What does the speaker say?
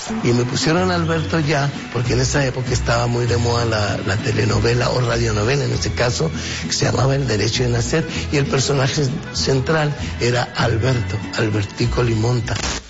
Y me pusieron Alberto ya, porque en esa época estaba muy de moda la telenovela o radionovela, en este caso, que se llamaba El Derecho de Nacer, y el personaje central era Alberto, Albertico Limonta.